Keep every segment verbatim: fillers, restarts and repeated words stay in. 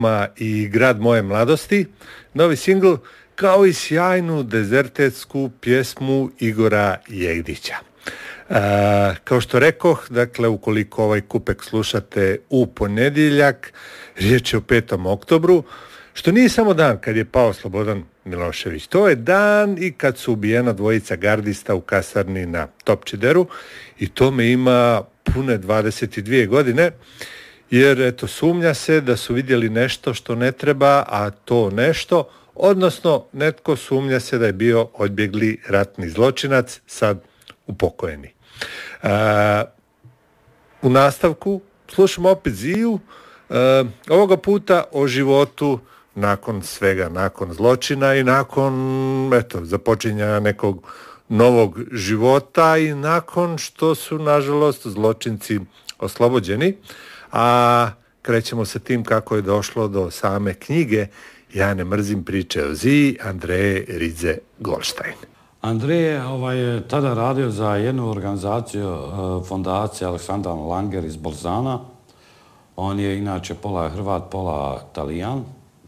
i Grad moje mladosti, novi singl, kao i sjajnu dezertetsku pjesmu Igora Jegdića. E, kao što rekoh, dakle, ukoliko ovaj kupek slušate u ponedjeljak, riječ je o petom oktobru, što nije samo dan kad je pao Slobodan Milošević. To je dan i kad su ubijena dvojica gardista u kasarni na Topčideru i tome ima pune dvadeset dvije godine, jer eto, sumnja se da su vidjeli nešto što ne treba, a to nešto, odnosno netko sumnja se da je bio odbjegli ratni zločinac, sad upokojeni. E, u nastavku slušamo opet Ziju, e, ovoga puta o životu nakon svega, nakon zločina i nakon, eto, započinjanja nekog novog života i nakon što su, nažalost, zločinci oslobođeni. A krećemo sa tim kako je došlo do same knjige Ja ne mrzim priče o Ziji, Andreje Ridze Goldstein. Andreje ovaj, je tada radio za jednu organizaciju fondacije Aleksandar Langer iz Bolzana. On je inače pola Hrvat, pola Talijan.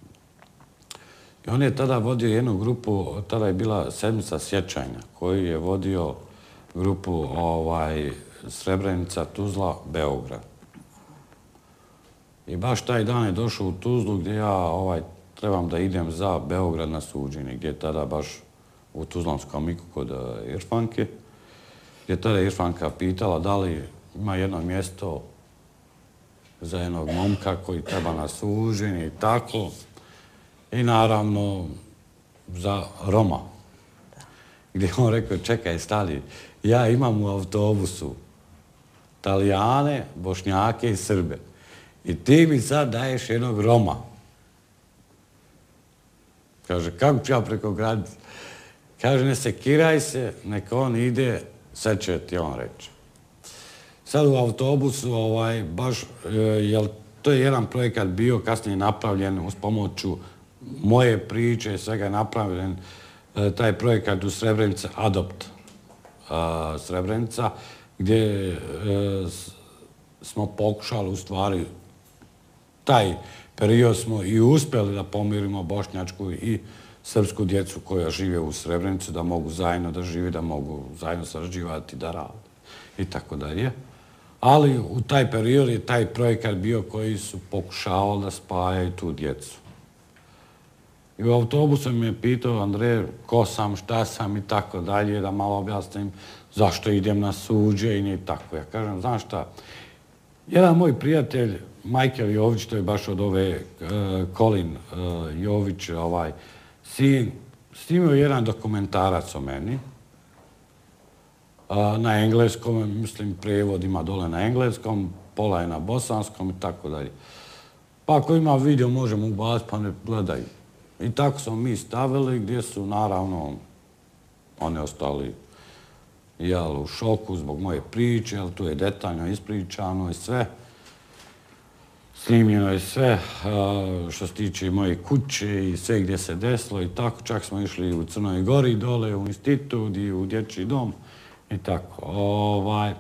I on je tada vodio jednu grupu, tada je bila sedmica sjećanja, koju je vodio grupu ovaj, Srebrenica, Tuzla, Beograd. I baš taj dan je došao u Tuzlu gdje ja ovaj, trebam da idem za Beograd na suđenje, gdje je tada baš u Tuzlanskom miku kod Irfanke, gdje je tada Irfanka pitala da li ima jedno mjesto za jednog momka koji treba na suđenje i tako. I naravno za Roma, gdje on rekao, čekaj, stali, ja imam u autobusu Talijane, Bošnjake i Srbe. I ti mi sad daješ jednog Roma. Kaže, kako ću ja preko granice? Kaže, ne sekiraj se, neka on ide, sad će ti on reći. Sad u autobusu, ovaj, baš, jel, to je jedan projekat bio kasnije napravljen uz pomoću moje priče, svega je napravljen taj projekat u Srebrenica, Adopt Srebrenica, gdje smo pokušali u stvari taj period smo i uspjeli da pomirimo bošnjačku i srpsku djecu koja žive u Srebrenicu, da mogu zajedno da žive, da mogu zajedno sarađivati, da rade i tako dalje. Ali u taj period je taj projekat bio koji su pokušavali da spajaju tu djecu. I u autobusu mi je pitao Andrej ko sam, šta sam i tako dalje, da malo objasnim zašto idem na suđenje i tako. Ja kažem, znaš šta, jedan moj prijatelj, Michael Jović, to je baš od ove uh, Colin uh, Jović, ovaj, sin, snimio jedan dokumentarac o meni, uh, na engleskom, mislim, prijevod ima dole na engleskom, pola je na bosanskom i tako dalje. Pa ako ima video, možemo ubaciti, pa ne gledaju. I tako smo mi stavili, gdje su, naravno, oni ostali jel, u šoku zbog moje priče, jel, tu je detaljno ispričano i sve. Snimljeno je sve što se tiče moje kuće i sve gdje se desilo i tako. Čak smo išli u Crnoj Gori dole, u institut i u dječji dom i tako. Ovaj.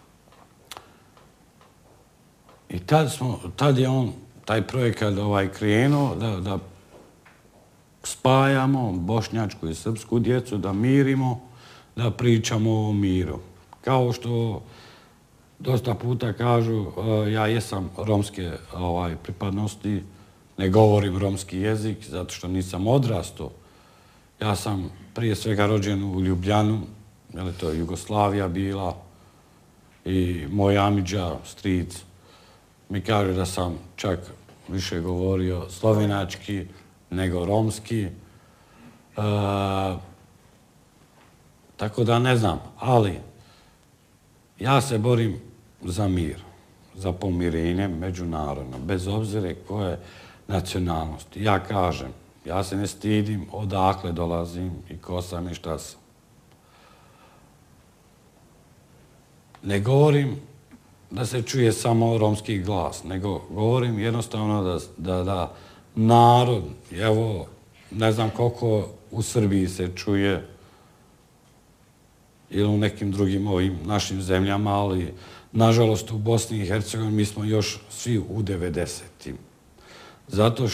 I tad, smo, tad je on, taj projekat ovaj, krenuo da, da spajamo bošnjačku i srpsku djecu, da mirimo, da pričamo o miru. Kao što dosta puta kažu, ja jesam romske ovaj, pripadnosti, ne govorim romski jezik, zato što nisam odrastao. Ja sam prije svega rođen u Ljubljanu, jer to je Jugoslavija bila, i moj amidža, stric, mi kaže da sam čak više govorio slovenački nego romski. E, tako da ne znam, ali ja se borim za mir, za pomirenje međunarodno, bez obzira koje nacionalnosti. Ja kažem, ja se ne stidim odakle dolazim i ko sam i šta sam. Ne govorim da se čuje samo romski glas, nego govorim jednostavno da, da, da narod, evo, ne znam koliko u Srbiji se čuje ili u nekim drugim ovim našim zemljama, ali nažalost u Bosni i Hercegovini mi smo još svi u devedesetim. zato